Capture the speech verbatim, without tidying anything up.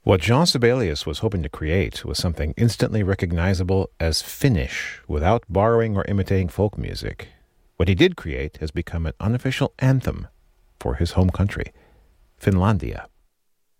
What Jean Sibelius was hoping to create was something instantly recognizable as Finnish, without borrowing or imitating folk music. What he did create has become an unofficial anthem for his home country, Finlandia.